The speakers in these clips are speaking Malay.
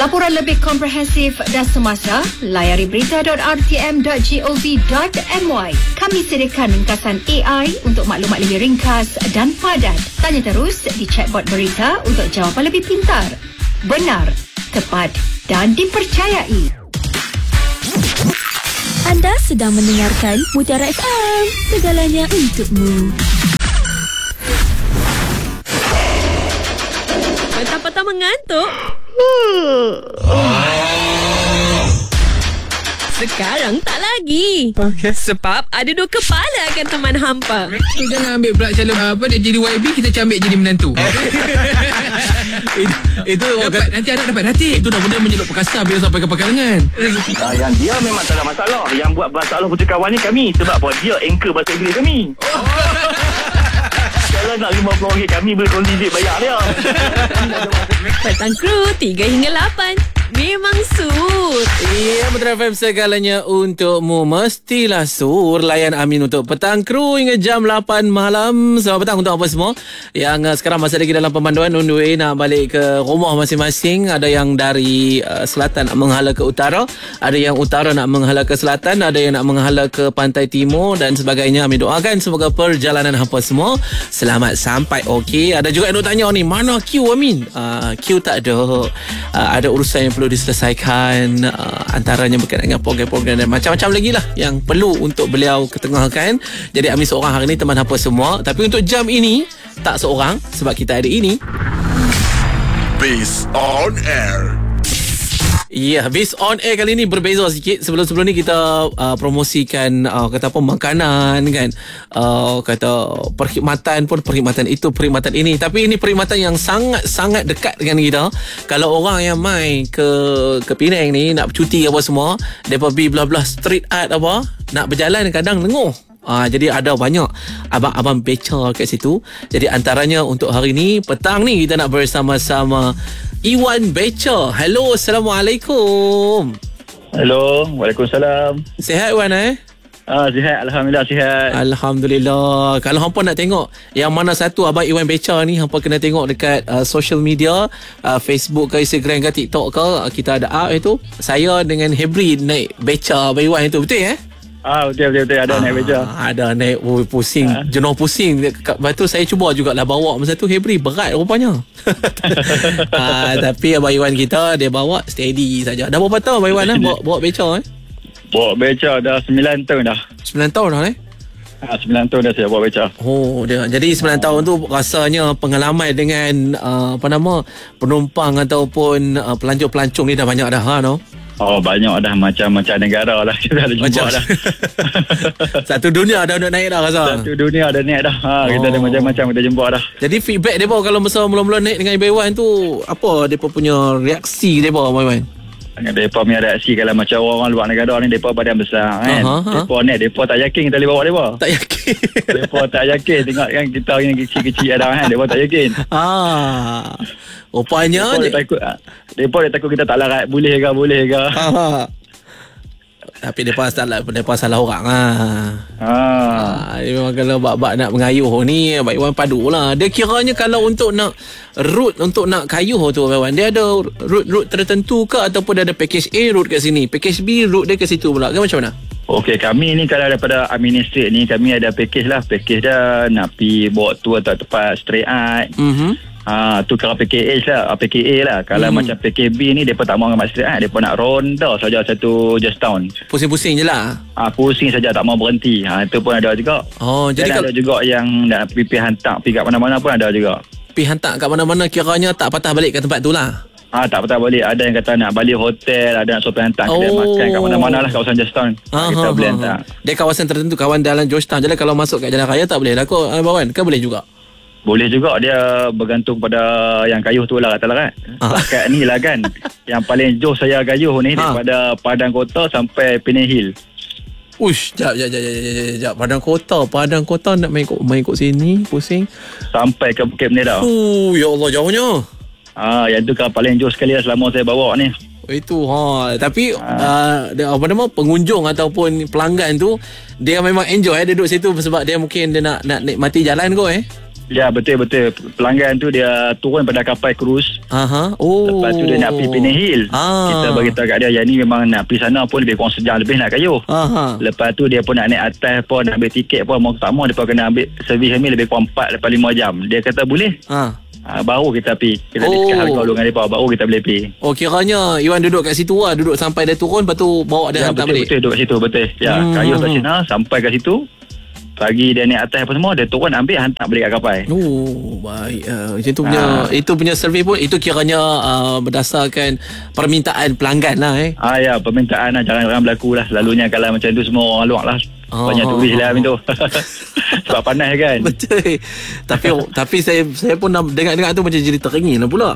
Laporan lebih komprehensif dan semasa, layari berita.rtm.gov.my. Kami sediakan ringkasan AI untuk maklumat lebih ringkas dan padat. Tanya terus di chatbot berita untuk jawapan lebih pintar, benar, tepat dan dipercayai. Anda sedang mendengarkan Mutiara FM, segalanya untukmu. Petang-petang mengantuk? Sekarang tak lagi. Okay. Sebab ada dua kepala akan teman hampa. So, jangan ambil pula calon apa dia jadi YB, kita ambil jadi menantu. Itu nanti anak dapat hati. Itu dah benda menyebut perkasa bila sampai ke pakarangan. Yang dia memang tak ada masalah. Yang buat masalah putih kawan ni kami. Sebab apa? Dia anchor bahasa Inggeris kami. Kalau nak RM50 kami boleh kondisi bayar dia. Petang Kru 3 hingga 8. Memang sur. Ya, Mutiara FM segalanya untukmu. Mestilah sur. Layan Amin untuk Petang Kru hingga jam 8 malam. Selamat petang untuk apa semua yang sekarang masih lagi dalam pemanduan on the way nak balik ke rumah masing-masing. Ada yang dari selatan nak menghala ke utara, ada yang utara nak menghala ke selatan, ada yang nak menghala ke pantai timur dan sebagainya. Amin doakan semoga perjalanan hampa semua selamat sampai okey. Ada juga yang nak tanya ni, mana Q Amin? Q tak ada. Ada urusan yang perlu diselesaikan, antaranya berkaitan dengan program-program dan macam-macam lagi lah yang perlu untuk beliau ketengahkan. Jadi Amin seorang hari ni teman hampa semua. Tapi untuk jam ini tak seorang sebab kita ada ini Based on Air. Ya, Based on Air kali ni berbeza sikit. Sebelum-sebelum ni kita promosikan kata apa, makanan kan, kata perkhidmatan pun, perkhidmatan itu, perkhidmatan ini. Tapi ini perkhidmatan yang sangat-sangat dekat dengan kita. Kalau orang yang mai ke Penang ni nak bercuti apa semua, depa pergi belah-belah street art apa, nak berjalan kadang lenguh. Jadi ada banyak abang-abang beca kat situ. Jadi antaranya untuk hari ni, petang ni kita nak bersama-sama Iwan Beca. Hello, Assalamualaikum. Hello, Waalaikumsalam. Sihat Iwan Sihat, Alhamdulillah sihat. Alhamdulillah. Kalau hampa nak tengok yang mana satu abang Iwan Beca ni, hampa kena tengok dekat social media, Facebook ke Instagram ke TikTok ke. Kita ada itu saya dengan Hebri naik beca abang Iwan itu. Betul Betul ada naik beca. Ada naik pusing, jenuh pusing. Lepas tu saya cuba jugalah bawa masa tu Hebri, berat rupanya. Tapi abang Iwan kita dia bawa steady saja. Dah berapa tahun abang Iwan bawa beca Bawa beca dah 9 tahun dah. 9 tahun dah 9 tahun dah saya bawa beca. Dia. Jadi 9 tahun tu rasanya pengalaman dengan penumpang ataupun pelancong-pelancong ni dah banyak dah banyak dah, macam-macam negara lah kita dah jumpa dah. Satu dunia dah nak naik dah rasa. Satu dunia dah naik dah. Kita ada macam-macam kita jumpa dah. Jadi feedback depa kalau masa mula-mula naik dengan Abang Iwan tu, apa depa punya reaksi depa Abang Iwan? Depa punya reaksi kalau macam orang luar negara ni, depa badan besar kan. Depa naik, depa tak yakin kita boleh bawa depa. Tak yakin. Depa tak yakin tengok kan kita yang kecil-kecil ada kan. Depa tak yakin. Rupanya Depa takut kita tak larat. Boleh ke. Tapi depa salah orang memang kalau bab nak mengayuh ni Abang Iwan padu lah. Dia kiranya kalau untuk nak route untuk nak kayuh tu Abang Iwan, dia ada route tertentu ke ataupun dia ada package A route kat sini, package B route dia ke situ pula ke macam mana? Okey, kami ni kalau daripada Amin Estate ni kami ada package lah. Package dah nak pergi bawa tour tempat street art. Tu kalau PKA lah, PKA lah. Kalau macam PKB ni depa tak mau dengan street art, depa nak ronda saja satu just town. Pusing-pusing je lah. Pusing saja, tak mau berhenti. Itu pun ada juga. Jadi ada juga yang nak pergi hantar pergi kat mana-mana pun ada juga. Pergi hantar kat mana-mana kiranya tak patah balik ke tempat tu lah. Tak patah balik. Ada yang kata nak balik hotel, ada nak supaya hantar kedai makan kat mana-mana lah kawasan Georgetown. Kita boleh hantar. Dia kawasan tertentu, kawan dalam Georgetown. Jadi kalau masuk kat jalan raya tak boleh lah kot Abang Iwan, kan boleh juga? Boleh juga, dia bergantung pada yang kayuh tu lah katalah kan. Kat ni lah kan. Yang paling jauh saya kayuh ni daripada Padang Kota sampai Penang Hill. Jap. Padang Kota nak main ikut sini, pusing. Sampai ke Bukit Bendera. Ya Allah, jauhnya. Yang tu kan paling jauh sekali lah selama saya bawa ni. Itu tapi pengunjung ataupun pelanggan tu dia memang enjoy dia duduk situ sebab dia mungkin dia nak nikmati jalan kot Ya, betul-betul. Pelanggan tu dia turun pada kapal cruise. Aha. Oh. Lepas tu dia nak pergi Penny Hill. Kita beritahu kat dia, yang ni memang nak pergi sana pun lebih kurang sejam lebih nak kayuh. Aha. Lepas tu dia pun nak naik atas pun, nak ambil tiket pun, mau tak mau dia pun kena ambil servis kami lebih kurang 4 lepas 5 jam. Dia kata boleh. Baru kita pergi. Kita discuss harga dulu dengan dia, baru kita boleh pergi. Oh, kiranya Iwan duduk kat situ lah. Duduk sampai dia turun, lepas tu bawa dia hantar balik. Betul, duduk kat situ, betul. Ya, kayuh kat sana, sampai kat situ. Pagi dia naik atas apa semua, dia turun ambil hantar balik kat kapal. Oh, baik. Macam tu punya, itu punya survey pun, itu kiranya berdasarkan permintaan pelanggan lah ya, permintaan lah. Jangan berlaku lah. Selalunya kalau macam tu semua orang luar lah. Banyak turis lah macam tu. Sebab panas kan. Betul. Tapi saya pun dengar-dengar tu macam jadi teringin lah pula.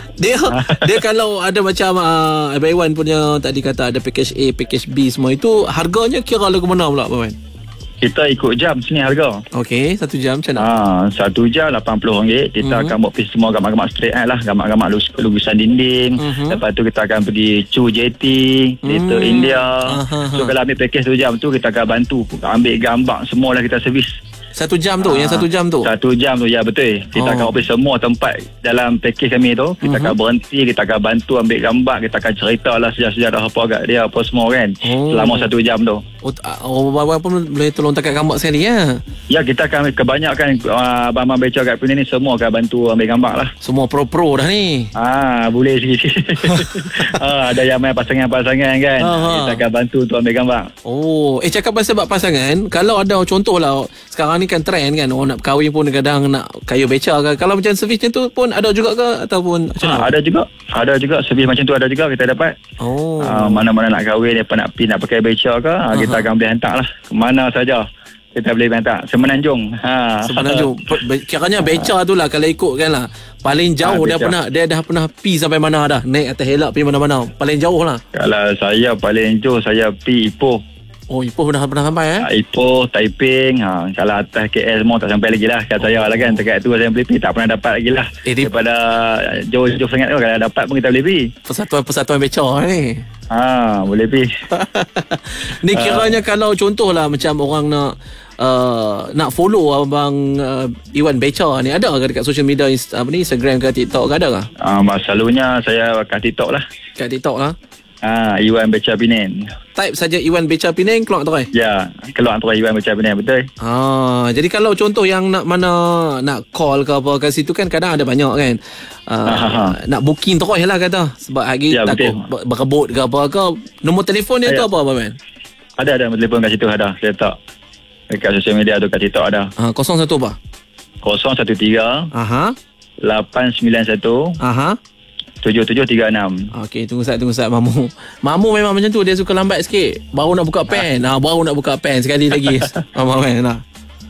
Dia kalau ada macam Abang Iwan punya tadi kata ada package A, package B semua, itu harganya kira lagu mana pula Abang Iwan? Kita ikut jam sini harga. Okey, 1 jam macam mana? 1 jam RM80. Kita akan buat semua gambar-gambar straight art lah. Gambar-gambar lukisan dinding. Lepas tu kita akan pergi Chu Jetty, Little India. So kalau ambil package 1 jam tu, kita akan bantu ambil gambar semua lah, kita servis. 1 jam tu, yang 1 jam tu? 1 jam tu, ya betul. Kita akan ambil semua tempat dalam package kami tu. Kita akan berhenti, kita akan bantu ambil gambar, kita akan cerita lah sejarah apa agak dia, apa semua kan. Selama 1 jam tu. Abang pun boleh tolong takat gambar sekali ya? Ya, kita akan kebanyakan abang-abang beca kat Penang ni semua akan bantu ambil gambar lah. Semua pro-pro dah ni. Boleh sikit-sikit. Ada yang main pasangan-pasangan kan. Kita akan bantu untuk ambil gambar. Cakap pasal pasangan, kalau ada contoh lah, sekarang ni kan trend kan, orang nak kahwin pun kadang nak kayu beca ke. Kalau macam servis macam tu pun ada juga ke ataupun macam mana? Ada juga servis macam tu, ada juga kita dapat. Mana-mana nak kahwin, apa nak pergi nak pakai beca ke, kita akan boleh hantar lah mana saja. Kita boleh hantar Semenanjung. Semenanjung. Kiranya beca tu lah, kalau ikutkan lah, paling jauh dia dah pernah pergi sampai mana dah, naik atas helak pergi mana-mana, paling jauh lah. Kalau saya paling jauh, saya pergi Ipoh. Ipoh pernah sampai Ipoh, Taiping. Kalau atas KL semua tak sampai lagi lah. Kat saya lah kan, dekat tu saya boleh pergi, tak pernah dapat lagi lah. Daripada jauh-jauh sangat tu, kalau dapat pun kita boleh pergi. Persatuan beca ni. Boleh pergi. Ni kiranya kalau contoh lah, macam orang nak follow Abang Iwan Beca ni, ada ke dekat social media Instagram ke TikTok ke, ada ke? Selalunya saya kat TikTok lah. Kat TikTok lah. Iwan Beca Penang. Type saja Iwan Beca Penang, keluar terus. Ya, keluar terus Iwan Beca Penang, betul. Jadi kalau contoh yang nak call ke apa kat situ kan, kadang ada banyak kan. Nak booking terus lah kata, sebab hari takut berebut ke apa ke. Nombor telefon dia tu apa Abang Man? Ada nombor telefon kat situ, ada. Saya letak dekat social media tu, kat TikTok ada. 01 apa? 013 891 7736. Okey, tunggu sat Mamu. Mamu memang macam tu, dia suka lambat sikit. Baru nak buka pen. Baru nak buka pen sekali lagi. Abang Iwan dah.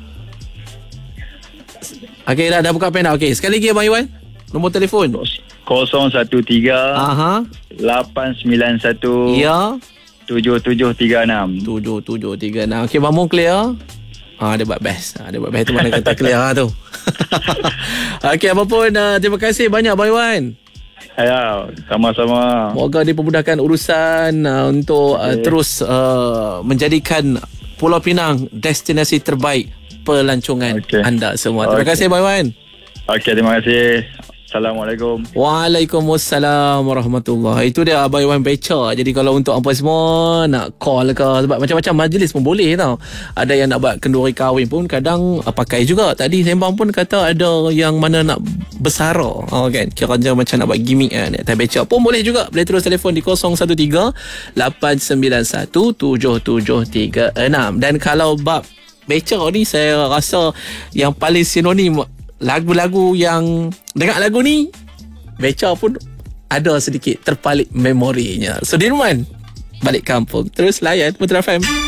Okey, dah buka pen dah. Okey, sekali lagi Abang Iwan. Nombor telefon 013 891 ya 7736. Okey, Mamu clear. Dia buat best. Dia buat best tu, mana kata clear tu. Okey, apa pun terima kasih banyak Abang Iwan. Ya, sama-sama. Semoga dipermudahkan urusan untuk terus menjadikan Pulau Pinang destinasi terbaik pelancongan anda semua. Terima kasih Abang Iwan. Okey, terima kasih. Assalamualaikum. Waalaikumsalam warahmatullahi. Itu dia Abang Iwan Beca. Jadi kalau untuk apa semua nak call ke, sebab macam-macam majlis pun boleh tau. Ada yang nak buat kenduri kahwin pun kadang pakai juga. Tadi sembang pun kata ada yang mana nak bersara kan, kiranya macam nak buat gimmick kan, atas beca pun boleh juga. Boleh terus telefon di 013 891 7736. Dan kalau bab beca ni, saya rasa yang paling sinonim lagu-lagu yang dengar lagu ni, beca pun ada sedikit terpalit memorinya. Sudirman balik kampung, terus layan Putra FM.